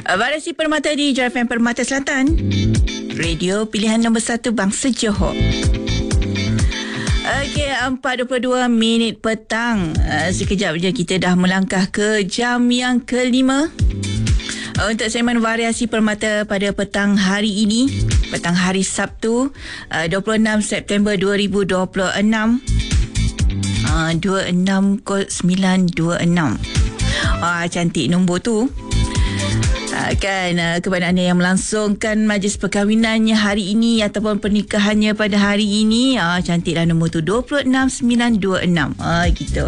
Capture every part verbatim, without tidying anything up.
Variasi Permata di J F M Permata Selatan, radio pilihan nombor satu bangsa Johor. Okey, empat dua puluh dua minit petang. Uh, sekejap je kita dah melangkah ke jam yang kelima. Uh, untuk segmen Variasi Permata pada petang hari ini, petang hari Sabtu, uh, dua puluh enam September dua ribu dua puluh enam. Uh, dua enam sembilan dua enam. Ah, cantik nombor tu. Uh, kan uh, kepada anda yang melangsungkan majlis perkahwinannya hari ini ataupun pernikahannya pada hari ini, uh, cantiklah nombor tu dua enam sembilan dua enam. Ah, uh, gitu.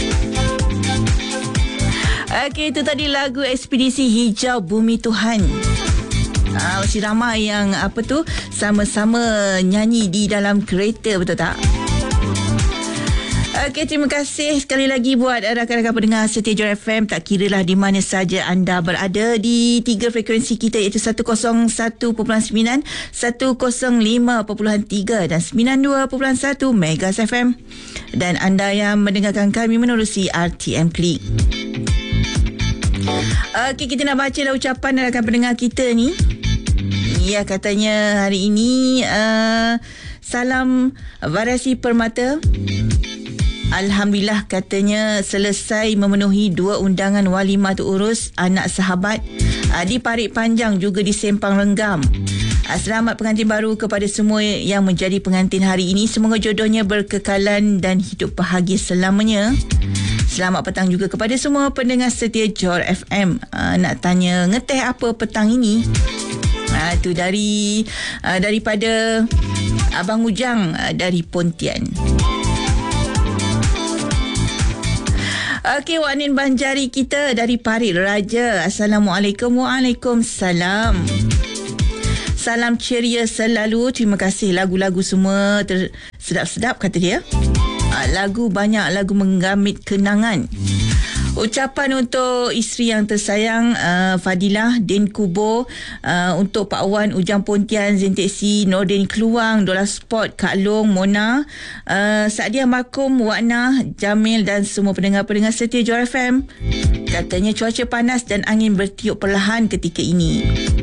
Okey, itu tadi lagu Ekspedisi Hijau Bumi Tuhan. Ah, uh, masih ramai yang apa tu sama-sama nyanyi di dalam kereta, betul tak? Okey, terima kasih sekali lagi buat rakan-rakan pendengar setia Johor F M. Tak kiralah di mana saja anda berada di tiga frekuensi kita, iaitu seratus satu perpuluhan sembilan, seratus lima perpuluhan tiga dan sembilan puluh dua perpuluhan satu Megas F M. Dan anda yang mendengarkan kami menerusi R T M Klik. Okey, kita nak bacalah ucapan rakan pendengar kita ni. Ya, katanya hari ini uh, salam Variasi Permata. Alhamdulillah, katanya selesai memenuhi dua undangan walimah tu urus anak sahabat uh, di Parit Panjang, juga di Sempang Renggam. Uh, selamat pengantin baru kepada semua yang menjadi pengantin hari ini. Semoga jodohnya berkekalan dan hidup bahagia selamanya. Selamat petang juga kepada semua pendengar setia Johor F M. Uh, nak tanya ngeteh apa petang ini? Uh, tu dari uh, daripada Abang Ujang uh, dari Pontian. Okey, Wanin Banjari kita dari Parit Raja. Assalamualaikum. Waalaikumsalam. Salam ceria selalu. Terima kasih, lagu-lagu semua ter- sedap-sedap, kata dia. Uh, lagu banyak, lagu menggamit kenangan. Ucapan untuk isteri yang tersayang, uh, Fadilah Din Kubo, uh, untuk Pak Wan Ujang Pontian, Zinteksi, Nordin Keluang, Dola Sport, Kak Long, Mona, uh, Saadia Makum, Wakna, Jamil dan semua pendengar-pendengar setia Johor F M. Katanya cuaca panas dan angin bertiup perlahan ketika ini.